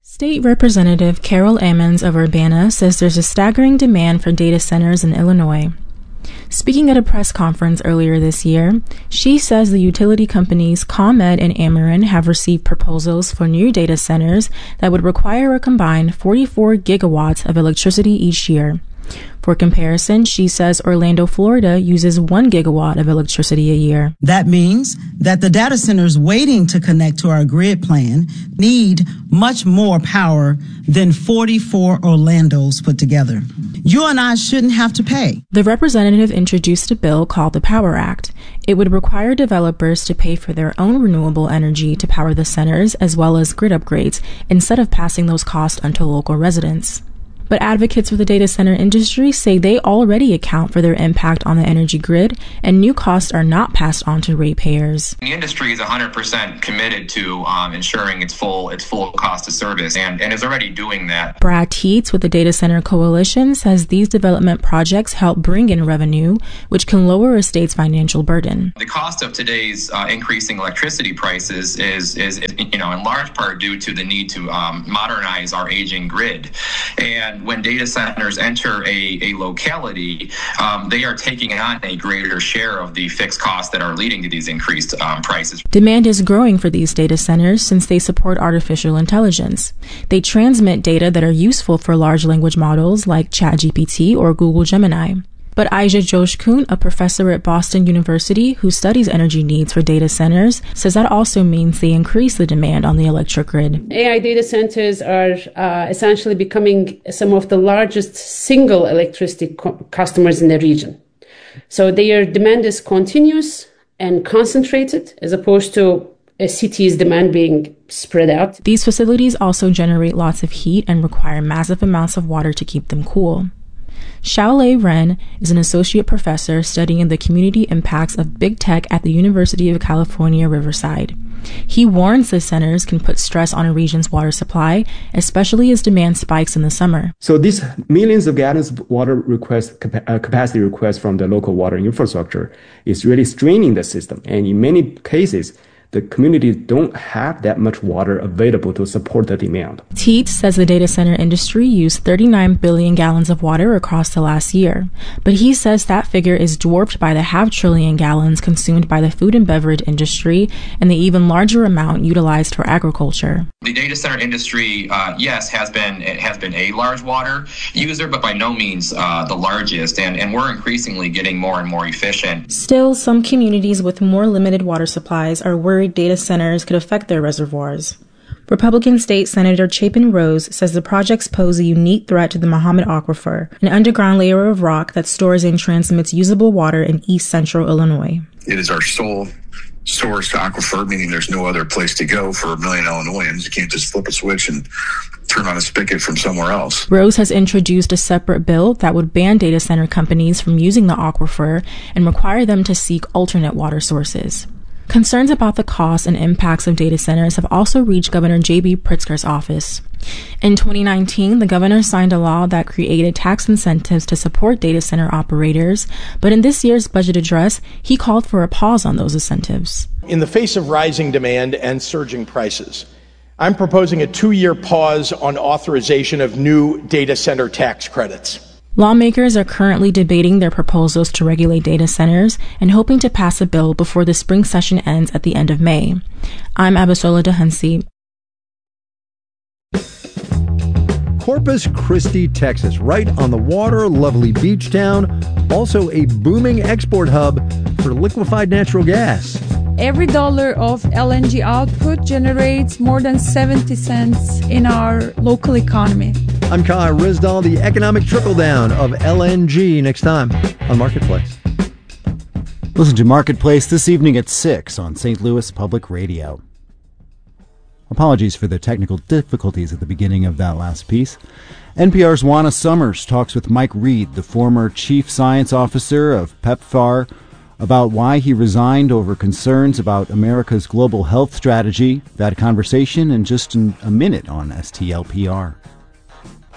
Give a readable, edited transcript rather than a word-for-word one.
State Representative Carol Ammons of Urbana says there's a staggering demand for data centers in Illinois. Speaking at a press conference earlier this year, she says the utility companies ComEd and Ameren have received proposals for new data centers that would require a combined 44 gigawatts of electricity each year. For comparison, she says Orlando, Florida uses 1 gigawatt of electricity a year. That means that the data centers waiting to connect to our grid plan need much more power than 44 Orlandos put together. You and I shouldn't have to pay. The representative introduced a bill called the Power Act. It would require developers to pay for their own renewable energy to power the centers as well as grid upgrades instead of passing those costs onto local residents. But advocates for the data center industry say they already account for their impact on the energy grid, and new costs are not passed on to ratepayers. The industry is 100% committed to ensuring its full cost of service and is already doing that. Brad Teets with the Data Center Coalition says these development projects help bring in revenue, which can lower a state's financial burden. The cost of today's increasing electricity prices is in large part due to the need to modernize our aging grid. And when data centers enter a locality, they are taking on a greater share of the fixed costs that are leading to these increased prices. Demand is growing for these data centers since they support artificial intelligence. They transmit data that are useful for large language models like ChatGPT or Google Gemini. But Aija Joshkun, a professor at Boston University who studies energy needs for data centers, says that also means they increase the demand on the electric grid. AI data centers are essentially becoming some of the largest single electricity customers in the region. So their demand is continuous and concentrated as opposed to a city's demand being spread out. These facilities also generate lots of heat and require massive amounts of water to keep them cool. Xiaolei Ren is an associate professor studying the community impacts of big tech at the University of California, Riverside. He warns the centers can put stress on a region's water supply, especially as demand spikes in the summer. So these millions of gallons of water capacity requests from the local water infrastructure is really straining the system. And in many cases, the communities don't have that much water available to support the demand. Teets says the data center industry used 39 billion gallons of water across the last year, but he says that figure is dwarfed by the 500 billion gallons consumed by the food and beverage industry and the even larger amount utilized for agriculture. The data center industry, yes, has been a large water user, but by no means the largest, and we're increasingly getting more and more efficient. Still, some communities with more limited water supplies are worried data centers could affect their reservoirs. Republican State Senator Chapin Rose says the projects pose a unique threat to the Mahomet Aquifer, an underground layer of rock that stores and transmits usable water in east central Illinois. It is our sole source aquifer, meaning there's no other place to go for a million Illinoisans. You can't just flip a switch and turn on a spigot from somewhere else. Rose has introduced a separate bill that would ban data center companies from using the aquifer and require them to seek alternate water sources. Concerns about the costs and impacts of data centers have also reached Governor J.B. Pritzker's office. In 2019, the governor signed a law that created tax incentives to support data center operators, but in this year's budget address, he called for a pause on those incentives. In the face of rising demand and surging prices, I'm proposing a 2-year pause on authorization of new data center tax credits. Lawmakers are currently debating their proposals to regulate data centers and hoping to pass a bill before the spring session ends at the end of May. I'm Abisola Dahansi. Corpus Christi, Texas, right on the water, lovely beach town, also a booming export hub for liquefied natural gas. Every dollar of LNG output generates more than 70 cents in our local economy. I'm Kai Rizdal, the economic trickle-down of LNG next time on Marketplace. Listen to Marketplace this evening at 6 on St. Louis Public Radio. Apologies for the technical difficulties at the beginning of that last piece. NPR's Juana Summers talks with Mike Reed, the former chief science officer of PEPFAR, about why he resigned over concerns about America's global health strategy. That conversation in just a minute on STLPR.